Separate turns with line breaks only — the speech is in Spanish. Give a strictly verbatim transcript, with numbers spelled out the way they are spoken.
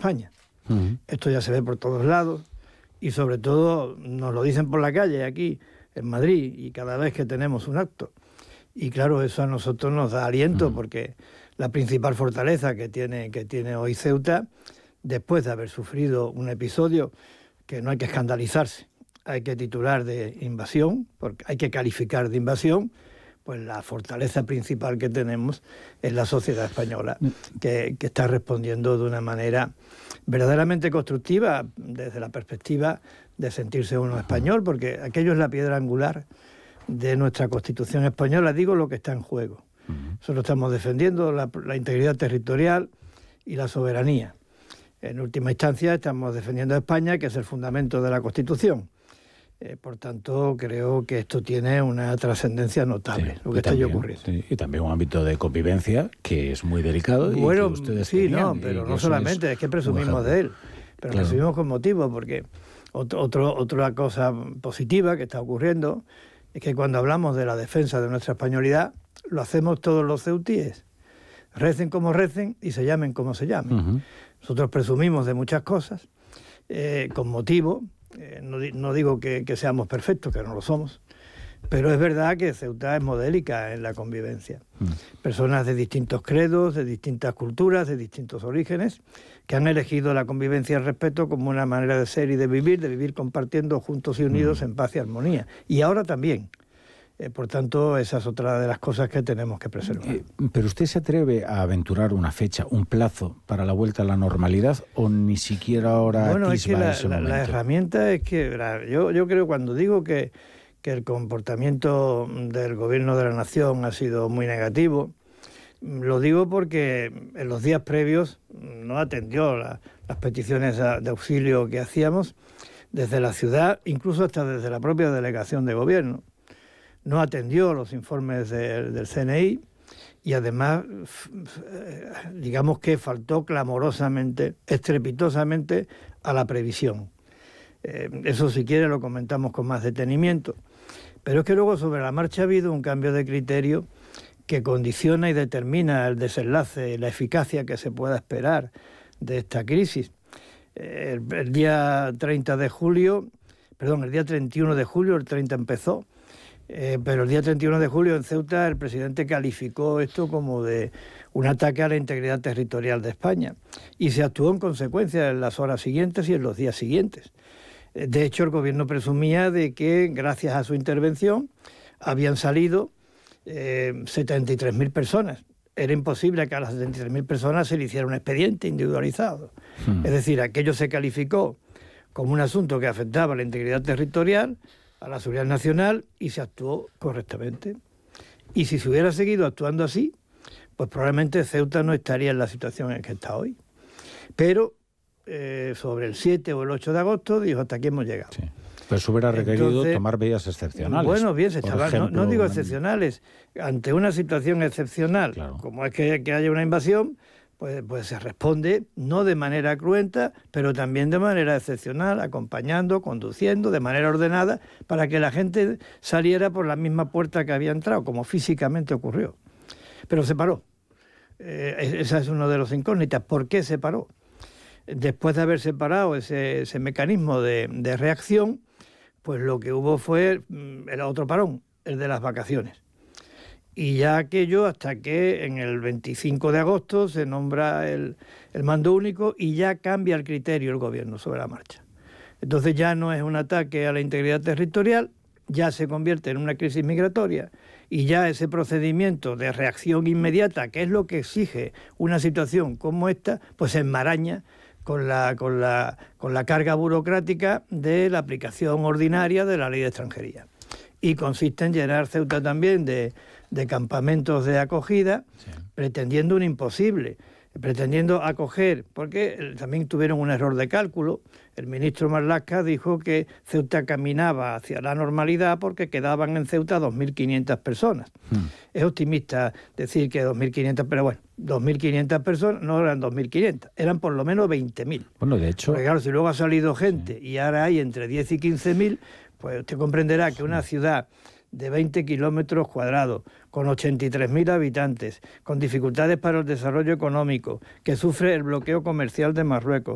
España.
Uh-huh.
Esto ya se ve por todos lados y sobre todo nos lo dicen por la calle aquí en Madrid y cada vez que tenemos un acto. Y claro, eso a nosotros nos da aliento uh-huh. porque la principal fortaleza que tiene, que tiene hoy Ceuta, después de haber sufrido un episodio que no hay que escandalizarse, hay que titular de invasión, porque hay que calificar de invasión, pues la fortaleza principal que tenemos es la sociedad española, que, que está respondiendo de una manera verdaderamente constructiva desde la perspectiva de sentirse uno español, porque aquello es la piedra angular de nuestra Constitución española, digo lo que está en juego. Nosotros estamos defendiendo la, la integridad territorial y la soberanía. En última instancia estamos defendiendo a España, que es el fundamento de la Constitución. Eh, por tanto, creo que esto tiene una trascendencia notable, sí, lo que está ocurriendo.
Sí, y también un ámbito de convivencia que es muy delicado.
Bueno,
y que ustedes
sí,
tenían,
no, pero no solamente, es, es que presumimos de él, pero claro. presumimos con motivo, porque otro, otro, otra cosa positiva que está ocurriendo es que cuando hablamos de la defensa de nuestra españolidad, lo hacemos todos los ceutíes. Recen como recen y se llamen como se llamen. Uh-huh. Nosotros presumimos de muchas cosas, eh, con motivo. Eh, no, no digo que, que seamos perfectos, que no lo somos, pero es verdad que Ceuta es modélica en la convivencia. Mm. Personas de distintos credos, de distintas culturas, de distintos orígenes, que han elegido la convivencia y el respeto como una manera de ser y de vivir, de vivir compartiendo juntos y unidos mm. en paz y armonía. Y ahora también. Eh, por tanto, esa es otra de las cosas que tenemos que preservar.
Eh, ¿Pero usted se atreve a aventurar una fecha, un plazo para la vuelta a la normalidad o ni siquiera ahora
bueno, es que la,
ese
la, la herramienta es que yo, yo creo cuando digo que, que el comportamiento del gobierno de la nación ha sido muy negativo, lo digo porque en los días previos no atendió la, las peticiones de auxilio que hacíamos desde la ciudad, incluso hasta desde la propia delegación de gobierno. No atendió los informes de, del C N I y además, digamos que faltó clamorosamente, estrepitosamente a la previsión. Eh, eso si quiere lo comentamos con más detenimiento. Pero es que luego sobre la marcha ha habido un cambio de criterio que condiciona y determina el desenlace y la eficacia que se pueda esperar de esta crisis. Eh, el, el día treinta de julio, perdón, el día treinta y uno de julio, el treinta empezó, Eh, pero el día treinta y uno de julio en Ceuta el presidente calificó esto como de un ataque a la integridad territorial de España y se actuó en consecuencia en las horas siguientes y en los días siguientes. Eh, de hecho, el gobierno presumía de que gracias a su intervención habían salido eh, setenta y tres mil personas. Era imposible que a las setenta y tres mil personas se le hiciera un expediente individualizado. Hmm. Es decir, aquello se calificó como un asunto que afectaba a la integridad territorial, a la seguridad nacional, y se actuó correctamente. Y si se hubiera seguido actuando así, pues probablemente Ceuta no estaría en la situación en que está hoy. Pero eh, sobre el siete o el ocho de agosto dijo, hasta aquí hemos llegado. Sí.
Pero eso hubiera requerido Entonces, tomar medidas excepcionales.
Bueno, bien, se estaba, ejemplo, no, no digo excepcionales, ante una situación excepcional, claro. como es que, que haya una invasión, Pues, pues se responde no de manera cruenta, pero también de manera excepcional, acompañando, conduciendo, de manera ordenada, para que la gente saliera por la misma puerta que había entrado, como físicamente ocurrió. Pero se paró. Eh, esa es uno de los incógnitas. ¿Por qué se paró? Después de haber separado ese, ese mecanismo de, de reacción, pues lo que hubo fue el otro parón, el de las vacaciones. Y ya aquello hasta que en el veinticinco de agosto se nombra el, el mando único y ya cambia el criterio el gobierno sobre la marcha. Entonces ya no es un ataque a la integridad territorial, ya se convierte en una crisis migratoria y ya ese procedimiento de reacción inmediata, que es lo que exige una situación como esta, pues se enmaraña con la, con la, con la carga burocrática de la aplicación ordinaria de la ley de extranjería. Y consiste en llenar Ceuta también de... de campamentos de acogida, sí. pretendiendo un imposible, pretendiendo acoger, porque también tuvieron un error de cálculo. El ministro Marlaska dijo que Ceuta caminaba hacia la normalidad porque quedaban en Ceuta dos mil quinientas personas. Hmm. Es optimista decir que dos mil quinientas, pero bueno, dos mil quinientas personas no eran dos mil quinientas, eran por lo menos veinte mil.
Bueno, de hecho...
Porque claro, si luego ha salido gente sí. y ahora hay entre diez y quince mil, pues usted comprenderá que una ciudad de veinte kilómetros cuadrados, con ochenta y tres mil habitantes, con dificultades para el desarrollo económico, que sufre el bloqueo comercial de Marruecos,